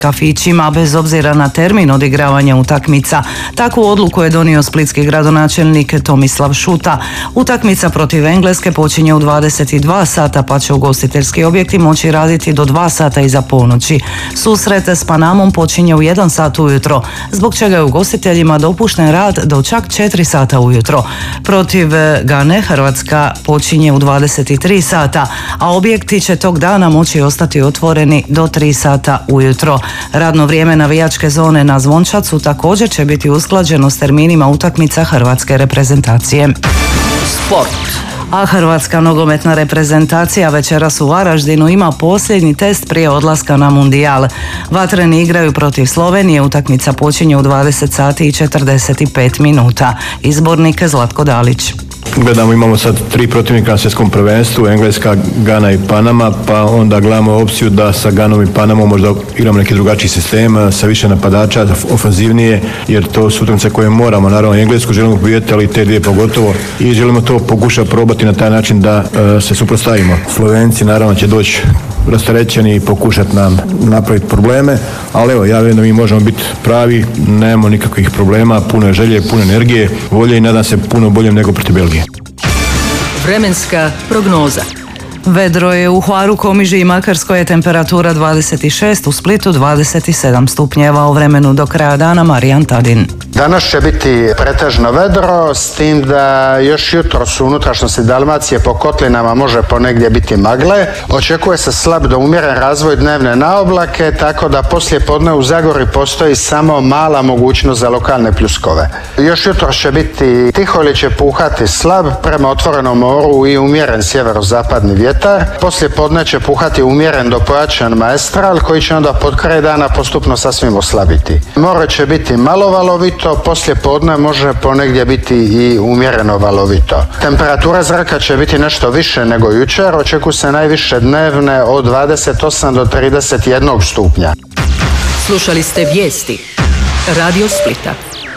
kafićima bez obzira na termin odigravanja utakmica. Takvu odluku je donio splitski gradonačelnik Tomislav Šuta. Utakmica protiv Engleske počinje u 22 sata, pa će ugostiteljski objekti moći raditi do 2 sata iza ponoći. Susret s Panamom počinje u 1 sat ujutro, zbog čega je ugostiteljima dopušten rad do čak 4 sata ujutro. Protiv Gane Hrvatska počinje u 23 sata, a objekti će tog dana moći ostati otvoreni do 3 sata ujutro. Radno vrijeme navijačke zone na Zvončacu također će biti usklađeno s terminima utakmica hrvatske reprezentacije. Sport. A hrvatska nogometna reprezentacija večeras u Varaždinu ima posljednji test prije odlaska na Mundijal. Vatreni igraju protiv Slovenije, utakmica počinje u 20 sati i 45 minuta. Izbornik Zlatko Dalić. Gledamo, imamo sad 3 protivnika na svjetskom prvenstvu, Engleska, Gana i Panama, pa onda gledamo opciju da sa Ganom i Panamom možda igramo neki drugačiji sistem, sa više napadača, ofanzivnije, jer to su utakmice koje moramo, naravno Englesku želimo pobijediti, ali te dvije pogotovo, i želimo to pokušati probati na taj način da se suprotstavimo. Slovenci naravno će doći rasterećeni i pokušati nam napraviti probleme, ali evo, ja vjerujem da mi možemo biti pravi, nemamo nikakvih problema, puno je želje, puno energije, volje i nadam se puno boljem nego protiv Belgije. Vremenska prognoza. Vedro je u Hvaru, Komiži i Makarskoj je temperatura 26, u Splitu 27 stupnjeva. U vremenu do kraja dana Marijan Tadin. Danas će biti pretežno vedro, s tim da još jutros u unutrašnjosti Dalmacije po kotlinama može ponegdje biti magle. Očekuje se slab do umjeren razvoj dnevne naoblake, tako da poslije podne u Zagori postoji samo mala mogućnost za lokalne pljuskove. Još jutros će biti tiho ili će puhati slab prema otvorenom moru i umjeren sjeverozapadni vjetar. Poslije podne će puhati umjeren do pojačan maestral koji će onda pod kraj dana postupno sasvim oslabiti. More će biti malo valovito, poslije podne može ponegdje biti i umjereno valovito. Temperatura zraka će biti nešto više nego jučer, očekuju se najviše dnevne od 28 do 31 stupnja. Slušali ste vijesti Radio Splita.